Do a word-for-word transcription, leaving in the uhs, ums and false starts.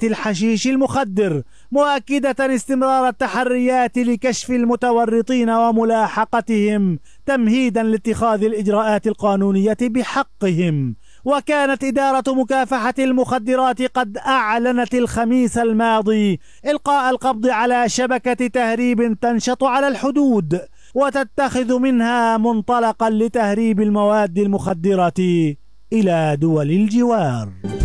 الحشيش المخدر، مؤكدة استمرار التحريات لكشف المتورطين وملاحقتهم تمهيدا لاتخاذ الإجراءات القانونية بحقهم. وكانت إدارة مكافحة المخدرات قد أعلنت الخميس الماضي إلقاء القبض على شبكة تهريب تنشط على الحدود وتتخذ منها منطلقا لتهريب المواد المخدرة إلى دول الجوار.